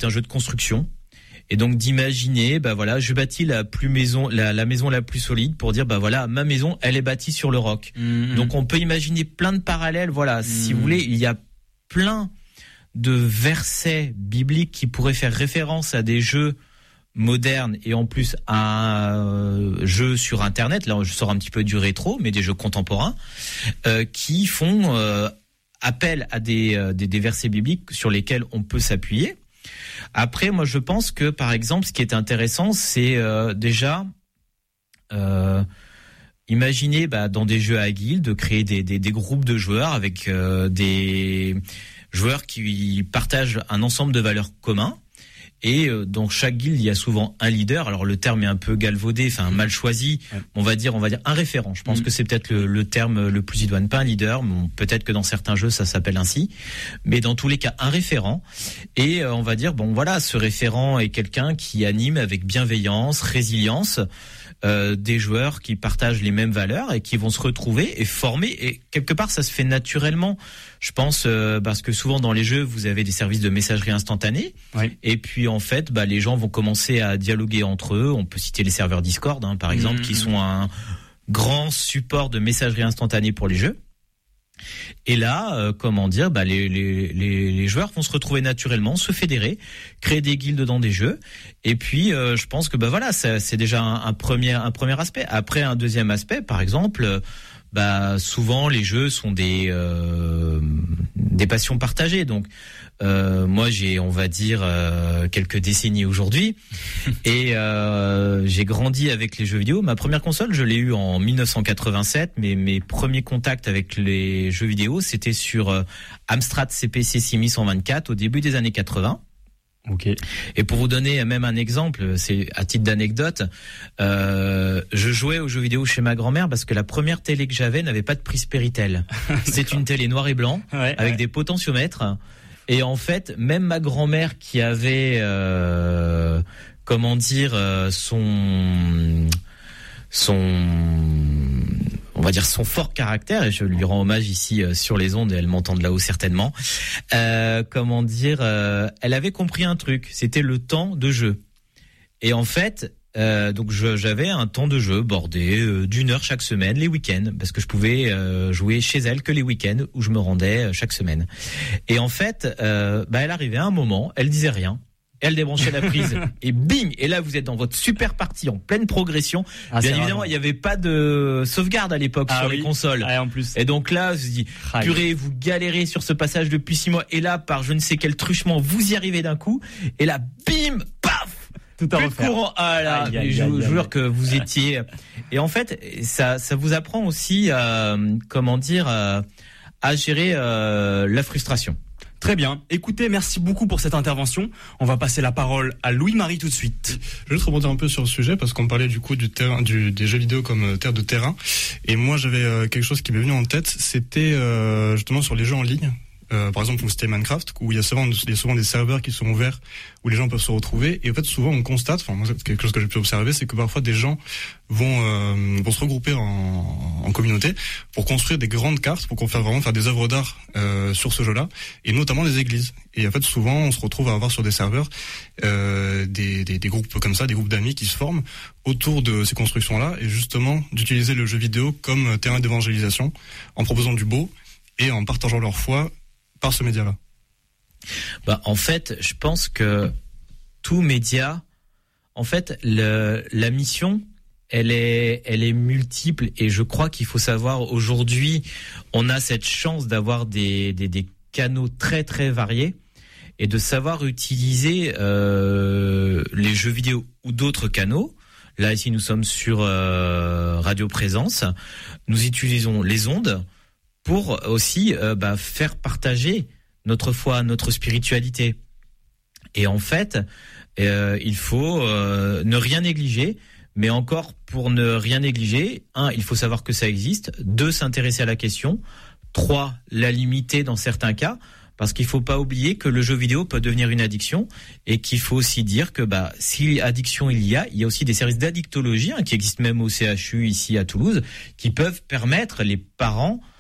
est un jeu de construction. Et donc d'imaginer, je bâtis la maison la plus solide pour dire, ma maison, elle est bâtie sur le roc. Donc on peut imaginer plein de parallèles. Si vous voulez, il y a plein de versets bibliques qui pourraient faire référence à des jeux modernes et en plus à un jeu sur Internet. Là, je sors un petit peu du rétro, mais des jeux contemporains qui font appel à des versets bibliques sur lesquels on peut s'appuyer. Après, moi, je pense que, par exemple, ce qui est intéressant, c'est déjà imaginer dans des jeux à guildes de créer des groupes de joueurs avec des joueurs qui partagent un ensemble de valeurs communs. Et dans chaque guilde, il y a souvent un leader. Alors le terme est un peu galvaudé, mal choisi. On va dire un référent. Je pense que c'est peut-être le terme le plus idoine. Pas un leader, peut-être que dans certains jeux ça s'appelle ainsi. Mais dans tous les cas, un référent. Et on va dire ce référent est quelqu'un qui anime avec bienveillance, résilience des joueurs qui partagent les mêmes valeurs et qui vont se retrouver et former. Et quelque part, ça se fait naturellement. Je pense parce que souvent dans les jeux, vous avez des services de messagerie instantanée. Oui. Et puis en fait, les gens vont commencer à dialoguer entre eux. On peut citer les serveurs Discord, par exemple, qui sont un grand support de messagerie instantanée pour les jeux. Et là, les joueurs vont se retrouver naturellement, se fédérer, créer des guildes dans des jeux. Et puis, je pense que c'est déjà un premier aspect. Après, un deuxième aspect, par exemple, souvent les jeux sont des passions partagées. Donc, moi, j'ai, quelques décennies aujourd'hui, et j'ai grandi avec les jeux vidéo. Ma première console, je l'ai eue en 1987, mais mes premiers contacts avec les jeux vidéo, c'était sur Amstrad CPC 6124 au début des années 80. Okay. Et pour vous donner même un exemple, c'est à titre d'anecdote, je jouais aux jeux vidéo chez ma grand-mère parce que la première télé que j'avais n'avait pas de prise Péritel. C'est une télé noir et blanc avec des potentiomètres. Et en fait, même ma grand-mère qui avait, son fort caractère, et je lui rends hommage ici sur les ondes, et elle m'entend de là-haut certainement, elle avait compris un truc, c'était le temps de jeu. Et en fait, j'avais un temps de jeu bordé d'1 heure chaque semaine, les week-ends, parce que je pouvais jouer chez elle que les week-ends où je me rendais chaque semaine. Et en fait, elle arrivait à un moment, elle disait rien. Elle débranchait la prise et bim, et là vous êtes dans votre super partie en pleine progression. Bien évidemment, il n'y avait pas de sauvegarde à l'époque sur les consoles. En plus. Et donc là, je me dis, purée, vous galérez sur ce passage depuis 6 mois, et là, par je ne sais quel truchement, vous y arrivez d'un coup, et là, bim, paf, tout à refaire. Courant. Ah là, je jure que vous étiez. Et en fait, ça vous apprend aussi, à gérer la frustration. Très bien. Écoutez, merci beaucoup pour cette intervention. On va passer la parole à Louis-Marie tout de suite. Je vais juste rebondir un peu sur le sujet parce qu'on parlait du coup des jeux vidéo comme terre de terrain. Et moi, j'avais quelque chose qui m'est venu en tête. C'était justement sur les jeux en ligne. Par exemple, c'était Minecraft, où il y a souvent des serveurs qui sont ouverts, où les gens peuvent se retrouver. Et en fait, souvent, on constate, moi, c'est quelque chose que j'ai pu observer, c'est que parfois des gens vont se regrouper en communauté pour construire des grandes cartes, pour faire des œuvres d'art sur ce jeu-là, et notamment des églises. Et en fait, souvent, on se retrouve à avoir sur des serveurs des groupes comme ça, des groupes d'amis qui se forment autour de ces constructions-là, et justement d'utiliser le jeu vidéo comme terrain d'évangélisation, en proposant du beau et en partageant leur foi par ce média-là. En fait, je pense que tout média, en fait, la mission, elle est multiple, et je crois qu'il faut savoir, aujourd'hui, on a cette chance d'avoir des canaux très très variés, et de savoir utiliser les jeux vidéo ou d'autres canaux. Là, ici, nous sommes sur Radio Présence. Nous utilisons les ondes pour aussi faire partager notre foi, notre spiritualité. Et en fait, il faut ne rien négliger, mais encore pour ne rien négliger, 1, il faut savoir que ça existe, 2, s'intéresser à la question, 3, la limiter dans certains cas, parce qu'il faut pas oublier que le jeu vidéo peut devenir une addiction, et qu'il faut aussi dire que si addiction il y a aussi des services d'addictologie qui existent même au CHU ici à Toulouse, qui peuvent permettre les parents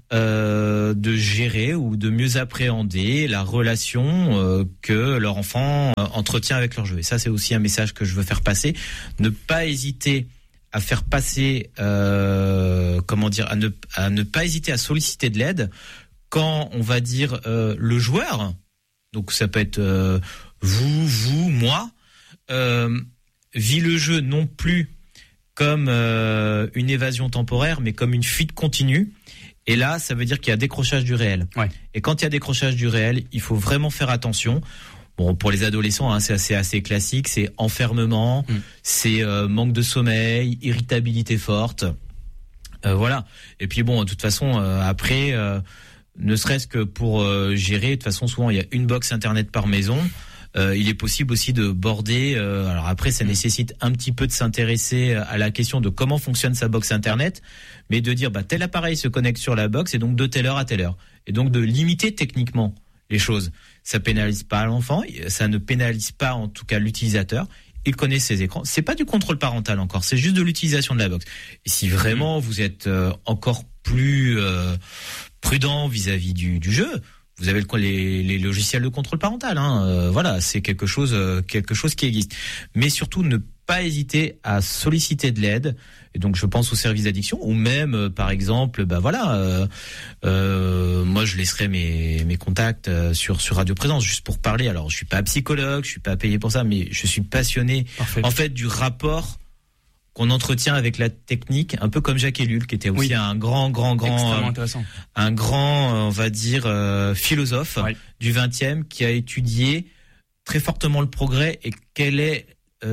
de gérer ou de mieux appréhender la relation que leur enfant entretient avec leur jeu. Et ça, c'est aussi un message que je veux faire passer. Ne pas hésiter à faire passer, à ne pas hésiter à solliciter de l'aide quand on va dire le joueur. Donc ça peut être vous, moi, vit le jeu non plus comme une évasion temporaire, mais comme une fuite continue. Et là, ça veut dire qu'il y a décrochage du réel. Ouais. Et quand il y a décrochage du réel, il faut vraiment faire attention. Bon, pour les adolescents, hein, c'est assez classique. C'est enfermement, c'est manque de sommeil, irritabilité forte. Voilà. Et puis bon, de toute façon, après, ne serait-ce que pour gérer, de toute façon, souvent, il y a une box internet par maison. Il est possible aussi de border. Alors après, ça nécessite un petit peu de s'intéresser à la question de comment fonctionne sa box internet, mais de dire tel appareil se connecte sur la box et donc de telle heure à telle heure, et donc de limiter techniquement les choses. Ça pénalise pas l'enfant, ça ne pénalise pas en tout cas l'utilisateur. Il connaît ses écrans. C'est pas du contrôle parental encore, c'est juste de l'utilisation de la box. Et si vraiment vous êtes encore plus prudent vis-à-vis du jeu, vous avez les logiciels de contrôle parental. Voilà, c'est quelque chose qui existe. Mais surtout, ne pas hésiter à solliciter de l'aide. Et donc, je pense aux services d'addiction, ou même, par exemple, moi, je laisserai mes contacts sur Radio Présence, juste pour parler. Alors, je suis pas psychologue, je suis pas payé pour ça, mais je suis passionné, en fait, du rapport qu'on entretient avec la technique, un peu comme Jacques Ellul, qui était aussi un grand, un grand, on va dire, philosophe du XXe, qui a étudié très fortement le progrès et quel est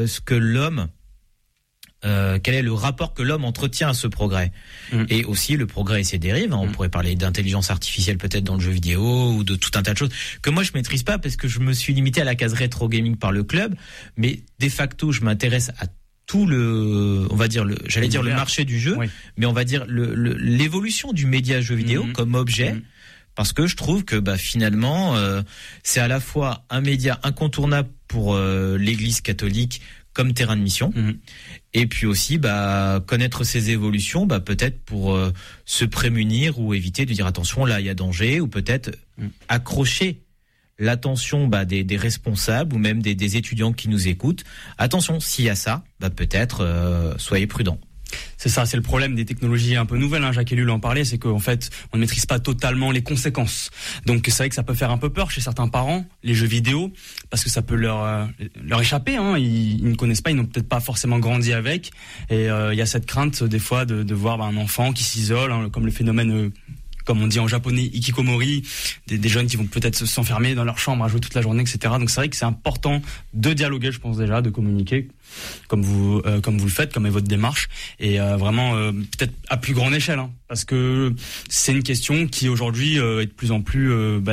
quel est le rapport que l'homme entretient à ce progrès, et aussi le progrès et ses dérives. On pourrait parler d'intelligence artificielle peut-être dans le jeu vidéo, ou de tout un tas de choses que moi je maîtrise pas parce que je me suis limité à la case rétro gaming par le club, mais de facto je m'intéresse à tout le marché du jeu, mais on va dire l'évolution du média jeu vidéo comme objet, parce que je trouve que finalement c'est à la fois un média incontournable pour l'Église catholique comme terrain de mission, et puis aussi connaître ses évolutions, peut-être pour se prémunir ou éviter de dire attention, là il y a danger, ou peut-être accrocher l'attention des responsables ou même des étudiants qui nous écoutent. Attention, s'il y a ça, peut-être soyez prudents. C'est ça, c'est le problème des technologies un peu nouvelles. Jacques Ellul en parlait, c'est qu'en fait, on ne maîtrise pas totalement les conséquences. Donc c'est vrai que ça peut faire un peu peur chez certains parents, les jeux vidéo, parce que ça peut leur échapper. Ils ne connaissent pas, ils n'ont peut-être pas forcément grandi avec. Et il y a cette crainte des fois de voir un enfant qui s'isole, comme le phénomène... comme on dit en japonais, ikikomori, des jeunes qui vont peut-être s'enfermer dans leur chambre à jouer toute la journée, etc. Donc c'est vrai que c'est important de dialoguer, je pense déjà, de communiquer, comme vous le faites, comme est votre démarche, et vraiment peut-être à plus grande échelle, parce que c'est une question qui aujourd'hui est de plus en plus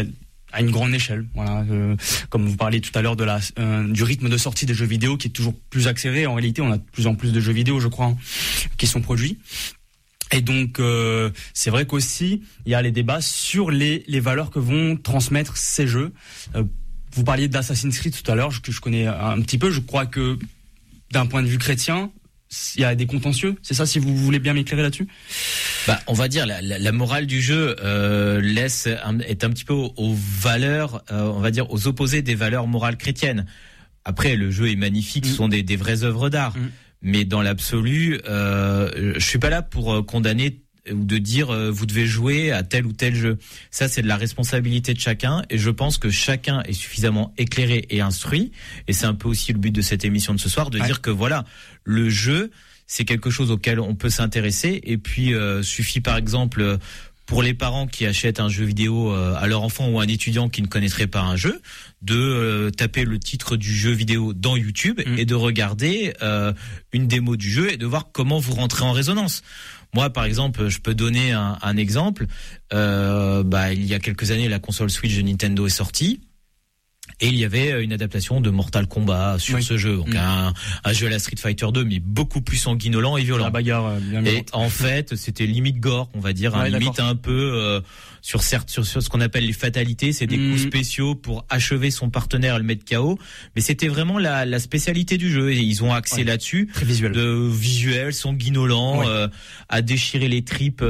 à une grande échelle. Voilà, comme vous parliez tout à l'heure du rythme de sortie des jeux vidéo qui est toujours plus accéléré. En réalité, on a de plus en plus de jeux vidéo, je crois, qui sont produits. Et donc, c'est vrai qu'aussi, il y a les débats sur les valeurs que vont transmettre ces jeux. Vous parliez d'Assassin's Creed tout à l'heure, que je connais un petit peu. Je crois que, d'un point de vue chrétien, il y a des contentieux. C'est ça, si vous voulez bien m'éclairer là-dessus? On va dire, la morale du jeu est un petit peu aux valeurs, on va dire, aux opposés des valeurs morales chrétiennes. Après, le jeu est magnifique, ce sont des vraies œuvres d'art. Mais dans l'absolu, je suis pas là pour condamner ou de dire vous devez jouer à tel ou tel jeu. Ça, c'est de la responsabilité de chacun, et je pense que chacun est suffisamment éclairé et instruit. Et c'est un peu aussi le but de cette émission de ce soir, de dire que voilà, le jeu, c'est quelque chose auquel on peut s'intéresser. Et puis, suffit par exemple pour les parents qui achètent un jeu vidéo à leur enfant ou un étudiant qui ne connaîtrait pas un jeu, de taper le titre du jeu vidéo dans YouTube et de regarder une démo du jeu et de voir comment vous rentrez en résonance. Moi, par exemple, je peux donner un exemple. Il y a quelques années, la console Switch de Nintendo est sortie. Et il y avait une adaptation de Mortal Kombat sur ce jeu, donc un jeu à la Street Fighter 2, mais beaucoup plus sanguinolent et violent. La bagarre bien et en fait, c'était limite gore, on va dire, limite un peu sur ce qu'on appelle les fatalités, c'est des coups spéciaux pour achever son partenaire et le mettre KO. Mais c'était vraiment la spécialité du jeu, et ils ont axé là-dessus, très visuel, visuel, sanguinolent, à déchirer les tripes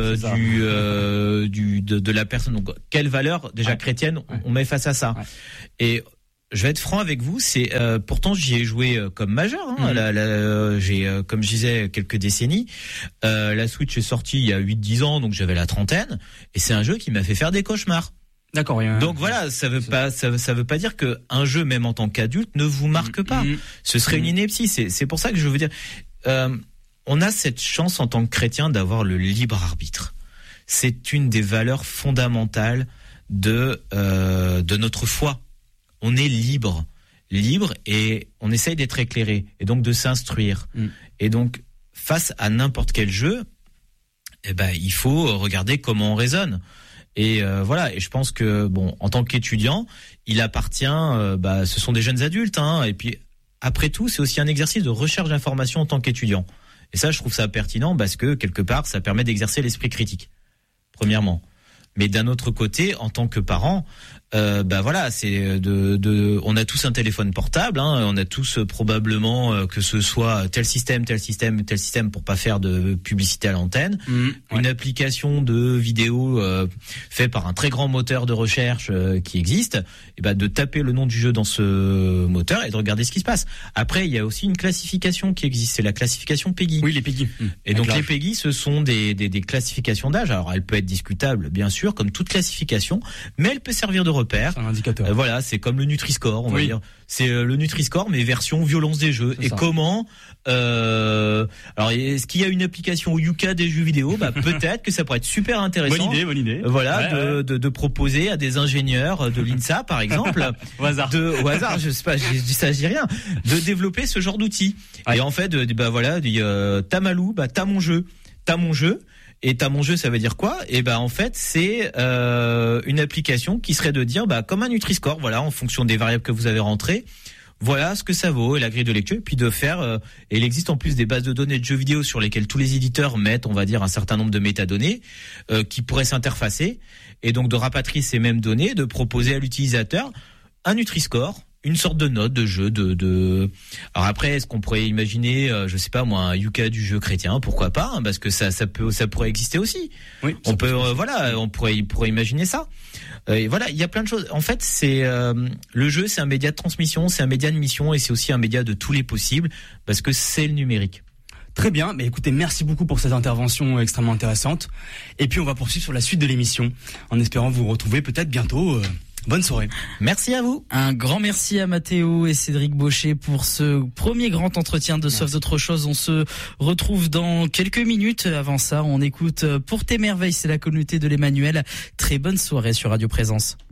de la personne. Donc, quelle valeur déjà chrétienne on met face à ça? Et je vais être franc avec vous, c'est pourtant j'y ai joué comme majeur. J'ai, comme je disais, quelques décennies. La Switch est sortie il y a 8-10 ans, donc j'avais la trentaine, et c'est un jeu qui m'a fait faire des cauchemars. D'accord. Donc voilà, ça veut pas dire que un jeu, même en tant qu'adulte, ne vous marque pas. Ce serait une ineptie. C'est pour ça que je veux dire, on a cette chance en tant que chrétien d'avoir le libre arbitre. C'est une des valeurs fondamentales de notre foi. On est libre, et on essaye d'être éclairé, et donc de s'instruire. Et donc, face à n'importe quel jeu, il faut regarder comment on raisonne. Et voilà. Et je pense que en tant qu'étudiant, il appartient, ce sont des jeunes adultes, et puis après tout, c'est aussi un exercice de recherche d'information en tant qu'étudiant. Et ça, je trouve ça pertinent parce que quelque part, ça permet d'exercer l'esprit critique. Premièrement. Mais d'un autre côté, en tant que parent, c'est on a tous un téléphone portable, on a tous probablement que ce soit tel système pour pas faire de publicité à l'antenne, une application de vidéo fait par un très grand moteur de recherche qui existe, et de taper le nom du jeu dans ce moteur et de regarder ce qui se passe. Après, il y a aussi une classification qui existe, c'est la classification PEGI. Oui, les PEGI. Et donc les PEGI, ce sont des classifications d'âge. Alors elle peut être discutable, bien sûr, comme toute classification, mais elle peut servir de repère. C'est un indicateur. Voilà, c'est comme le Nutri-Score, on va dire. C'est le Nutri-Score, mais version violence des jeux. C'est comment alors, est-ce qu'il y a une application Yuka des jeux vidéo? Peut-être que ça pourrait être super intéressant. Bonne idée. Voilà, de proposer à des ingénieurs de l'INSA, par exemple, au hasard, je sais pas, je dis ça, je dis rien, de développer ce genre d'outils. Et en fait, t'as Malou, t'as mon jeu. Et t'as mon jeu, ça veut dire quoi? Et en fait, c'est une application qui serait de dire, comme un Nutri-Score, voilà, en fonction des variables que vous avez rentrées, voilà ce que ça vaut, et la grille de lecture, et puis de faire, et il existe en plus des bases de données de jeux vidéo sur lesquelles tous les éditeurs mettent, on va dire, un certain nombre de métadonnées, qui pourraient s'interfacer, et donc de rapatrier ces mêmes données, de proposer à l'utilisateur un Nutri-Score, une sorte de note de jeu alors après, est-ce qu'on pourrait imaginer je sais pas moi, un Yuka du jeu chrétien, pourquoi pas, parce que ça pourrait exister aussi. Oui, on pourrait imaginer ça. Et voilà, il y a plein de choses. En fait, c'est le jeu, c'est un média de transmission, c'est un média de mission, et c'est aussi un média de tous les possibles parce que c'est le numérique. Très bien, mais écoutez, merci beaucoup pour cette intervention extrêmement intéressante. Et puis on va poursuivre sur la suite de l'émission en espérant vous retrouver peut-être bientôt. Bonne soirée. Merci à vous. Un grand merci à Mathéo et Cédric Baucher pour ce premier grand entretien de Sauf d'autres choses. On se retrouve dans quelques minutes. Avant ça, on écoute Pour tes merveilles, c'est la communauté de l'Emmanuel. Très bonne soirée sur Radio Présence.